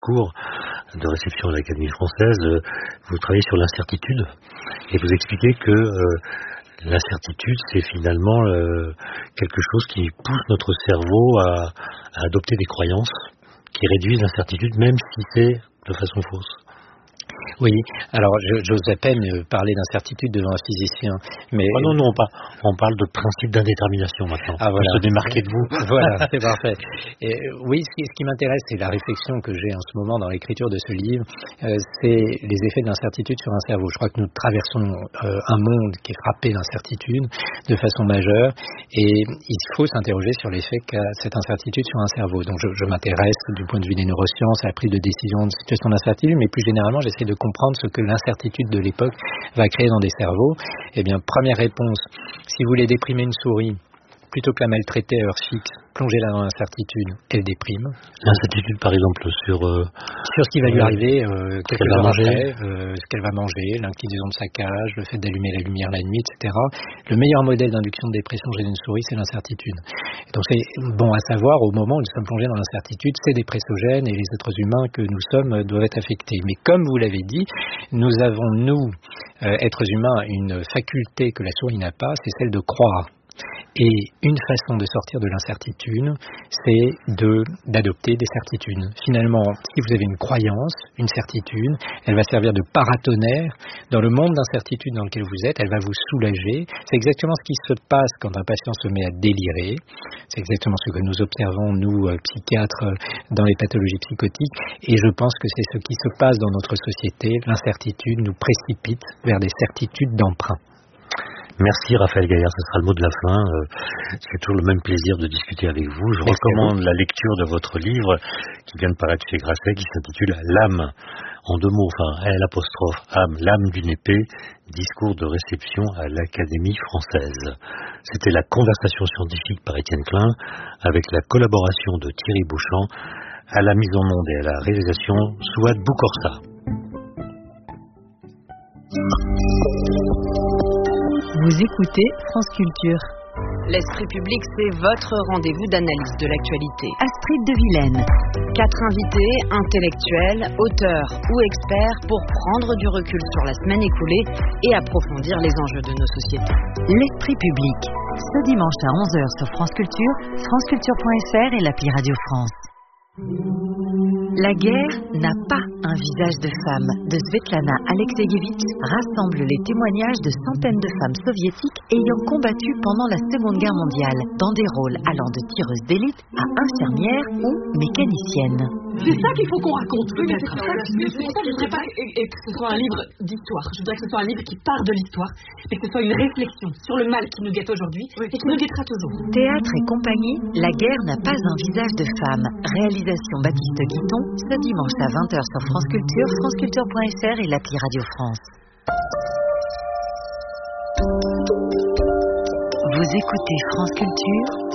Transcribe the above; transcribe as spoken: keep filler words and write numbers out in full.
cours de réception à l'Académie française, euh, vous travaillez sur l'incertitude et vous expliquez que euh, l'incertitude, c'est finalement euh, quelque chose qui pousse notre cerveau à, à adopter des croyances qui réduisent l'incertitude, même si c'est de façon fausse. Oui, alors je, j'ose à peine parler d'incertitude devant un physicien, mais... Oh non, non, on parle, on parle de principe d'indétermination maintenant, ah, voilà. Pour se démarquer de vous. Voilà, c'est parfait. Et, oui, ce qui, ce qui m'intéresse, c'est la réflexion que j'ai en ce moment dans l'écriture de ce livre, euh, c'est les effets de l'incertitude sur un cerveau. Je crois que nous traversons euh, un monde qui est frappé d'incertitude de façon majeure, et il faut s'interroger sur l'effet qu'a cette incertitude sur un cerveau. Donc je, je m'intéresse du point de vue des neurosciences à la prise de décision de situation d'incertitude, mais plus généralement, j'essaie de comprendre ce que l'incertitude de l'époque va créer dans des cerveaux. Eh bien, première réponse, si vous voulez déprimer une souris, plutôt que la maltraiter à heure fixe, plongez-la dans l'incertitude, elle déprime. L'incertitude, par exemple, sur... Euh, sur ce qui va lui arriver euh, quelques heures après, euh, ce qu'elle va manger, l'inclinaison de sa cage, le fait d'allumer la lumière la nuit, et cetera. Le meilleur modèle d'induction de dépression chez une souris, c'est l'incertitude. Et donc c'est bon à savoir, au moment où nous sommes plongés dans l'incertitude, c'est dépressogène et les êtres humains que nous sommes doivent être affectés. Mais comme vous l'avez dit, nous avons, nous, euh, êtres humains, une faculté que la souris n'a pas, c'est celle de croire. Et une façon de sortir de l'incertitude, c'est de, d'adopter des certitudes. Finalement, si vous avez une croyance, une certitude, elle va servir de paratonnerre dans le monde d'incertitude dans lequel vous êtes, elle va vous soulager. C'est exactement ce qui se passe quand un patient se met à délirer. C'est exactement ce que nous observons, nous, euh, psychiatres, dans les pathologies psychotiques. Et je pense que c'est ce qui se passe dans notre société. L'incertitude nous précipite vers des certitudes d'emprunt. Merci Raphaël Gaillard, ce sera le mot de la fin. Euh, c'est toujours le même plaisir de discuter avec vous. Je Merci recommande la lecture de votre livre qui vient de paraître chez Grasset, qui s'intitule L'âme, en deux mots, enfin L apostrophe âme, l'âme d'une épée, discours de réception à l'Académie française. C'était la conversation scientifique par Étienne Klein, avec la collaboration de Thierry Bouchant, à la mise en onde et à la réalisation Souad Boukorsa. Vous écoutez France Culture. L'Esprit public, c'est votre rendez-vous d'analyse de l'actualité. Astrid de Vilaine. Quatre invités, intellectuels, auteurs ou experts pour prendre du recul sur la semaine écoulée et approfondir les enjeux de nos sociétés. L'Esprit public. Ce dimanche à onze heures sur France Culture, franceculture point f r et l'appli Radio France. La guerre n'a pas un visage de femme de Svetlana Alexeyevitch rassemble les témoignages de centaines de femmes soviétiques ayant combattu pendant la Seconde Guerre mondiale dans des rôles allant de tireuses d'élite à infirmières ou mécaniciennes. C'est ça qu'il faut qu'on raconte. Oui, c'est, ça, c'est pour ça que je voudrais pas et, et que ce soit un livre d'histoire. Je voudrais que ce soit un livre qui part de l'histoire et que ce soit une réflexion sur le mal qui nous guette aujourd'hui oui. et qui nous guettera toujours. Théâtre et compagnie, La guerre n'a pas un visage de femme. Réalisation Baptiste Guiton, ce dimanche à vingt heures sur France Culture, franceculture point f r et l'appli Radio France. Vous écoutez France Culture